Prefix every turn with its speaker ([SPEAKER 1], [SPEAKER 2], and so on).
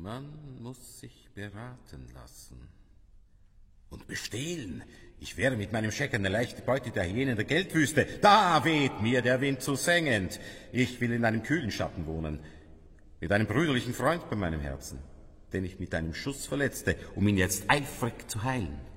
[SPEAKER 1] Man muss sich beraten lassen. Und bestehlen. Ich wäre mit meinem Scheck eine leichte Beute der Hyänen der Geldwüste. Da weht mir der Wind zu sengend. Ich will in einem kühlen Schatten wohnen, mit einem brüderlichen Freund bei meinem Herzen, den ich mit einem Schuss verletzte, um ihn jetzt eifrig zu heilen.